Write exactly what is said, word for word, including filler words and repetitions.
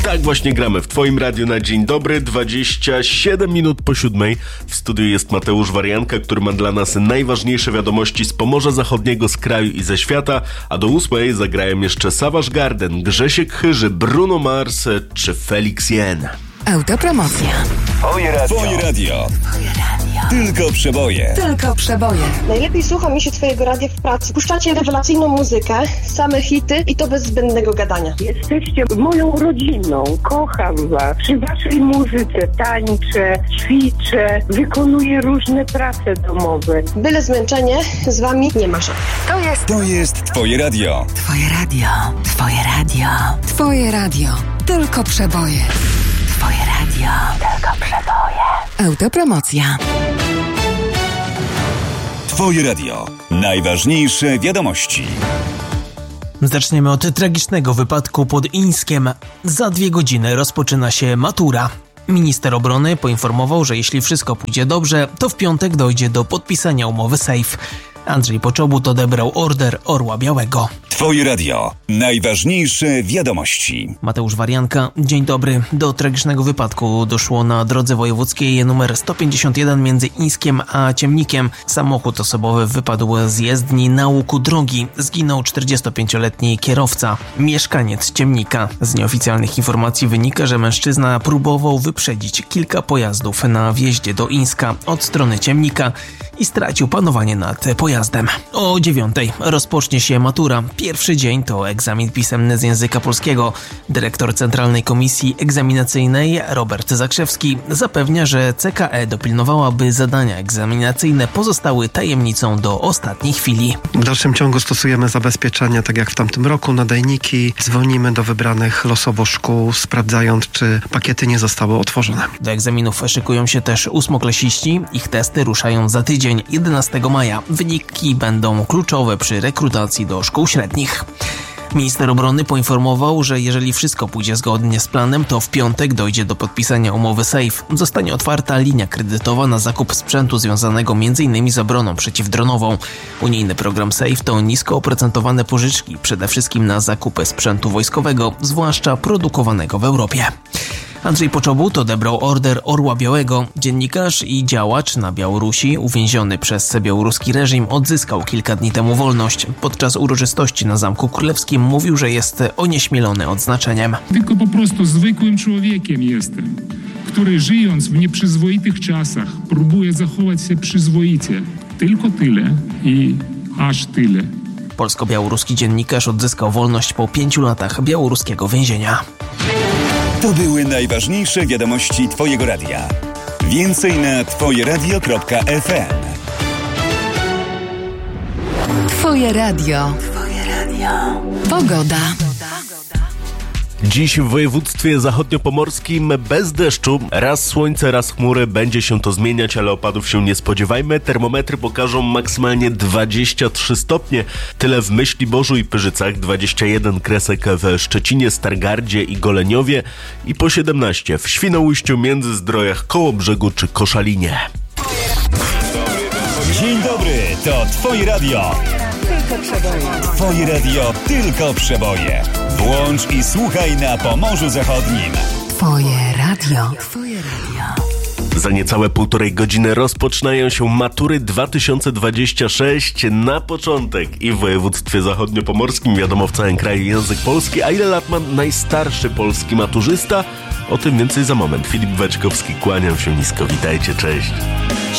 Tak właśnie gramy w Twoim radiu na dzień dobry, dwadzieścia siedem minut po siódmej. W studiu jest Mateusz Warianka, który ma dla nas najważniejsze wiadomości z Pomorza Zachodniego, z kraju i ze świata, a do ósmej zagrają jeszcze Savage Garden, Grzesiek Chyży, Bruno Mars czy Felix Jen. Autopromocja. Twoje radio. Twoje radio. Twoje radio. Tylko przeboje. Tylko przeboje. Najlepiej słucha mi się Twojego radia w pracy. Puszczacie rewelacyjną muzykę, same hity i to bez zbędnego gadania. Jesteście moją rodziną. Kocham was. Przy waszej muzyce tańczę, ćwiczę, wykonuję różne prace domowe. Byle zmęczenie, z Wami nie ma żadnych. To jest... To jest Twoje radio. Twoje radio. Twoje radio. Twoje radio. Tylko przeboje. Twoje radio. Tylko przeboje. Autopromocja. Twoje radio. Najważniejsze wiadomości. Zaczniemy od tragicznego wypadku pod Ińskiem. Za dwie godziny rozpoczyna się matura. Minister obrony poinformował, że jeśli wszystko pójdzie dobrze, to w piątek dojdzie do podpisania umowy SAFE. Andrzej Poczobut odebrał order Orła Białego. Twoje radio. Najważniejsze wiadomości. Mateusz Warianka, dzień dobry. Do tragicznego wypadku doszło na drodze wojewódzkiej nr sto pięćdziesiąt jeden między Ińskiem a Ciemnikiem. Samochód osobowy wypadł z jezdni na łuku drogi. Zginął czterdziestopięcioletni kierowca, mieszkaniec Ciemnika. Z nieoficjalnych informacji wynika, że mężczyzna próbował wyprzedzić kilka pojazdów na wjeździe do Ińska od strony Ciemnika i stracił panowanie nad pojazdem. O dziewiątej rozpocznie się matura. Pierwszy dzień to egzamin pisemny z języka polskiego. Dyrektor Centralnej Komisji Egzaminacyjnej Robert Zakrzewski zapewnia, że C K E dopilnowała, by zadania egzaminacyjne pozostały tajemnicą do ostatniej chwili. W dalszym ciągu stosujemy zabezpieczenia, tak jak w tamtym roku, nadajniki. Dzwonimy do wybranych losowo szkół, sprawdzając, czy pakiety nie zostały otworzone. Do egzaminów szykują się też ósmoklasiści. Ich testy ruszają za tydzień, jedenastego maja. Wyniki będą kluczowe przy rekrutacji do szkół średnich. Minister obrony poinformował, że jeżeli wszystko pójdzie zgodnie z planem, to w piątek dojdzie do podpisania umowy SAFE. Zostanie otwarta linia kredytowa na zakup sprzętu związanego między innymi z obroną przeciwdronową. Unijny program SAFE to nisko oprocentowane pożyczki, przede wszystkim na zakupy sprzętu wojskowego, zwłaszcza produkowanego w Europie. Andrzej Poczobut odebrał order Orła Białego. Dziennikarz i działacz na Białorusi, uwięziony przez białoruski reżim, odzyskał kilka dni temu wolność. Podczas uroczystości na Zamku Królewskim mówił, że jest onieśmielony odznaczeniem. Tylko po prostu zwykłym człowiekiem jestem, który żyjąc w nieprzyzwoitych czasach próbuje zachować się przyzwoicie. Tylko tyle i aż tyle. Polsko-białoruski dziennikarz odzyskał wolność po pięciu latach białoruskiego więzienia. To były najważniejsze wiadomości Twojego radia. Więcej na twoje radio kropka f m. Twoje radio. Twoje radio. Pogoda. Dziś w województwie zachodniopomorskim bez deszczu, raz słońce, raz chmury, będzie się to zmieniać, ale opadów się nie spodziewajmy. Termometry pokażą maksymalnie dwadzieścia trzy stopnie, tyle w Myśliborzu i Pyrzycach, dwadzieścia jeden kresek w Szczecinie, Stargardzie i Goleniowie i po siedemnaście w Świnoujściu, Międzyzdrojach, Kołobrzegu czy Koszalinie. Dzień dobry, to Twoje radio. Tylko przeboje. Twoje radio, tylko przeboje. Włącz i słuchaj na Pomorzu Zachodnim. Twoje radio. Twoje radio. Za niecałe półtorej godziny rozpoczynają się matury dwa tysiące dwudziesty szósty. Na początek i w województwie zachodniopomorskim, wiadomo, w całym kraju język polski. A ile lat ma najstarszy polski maturzysta? O tym więcej za moment. Filip Waćkowski, kłaniam się nisko. Witajcie, cześć.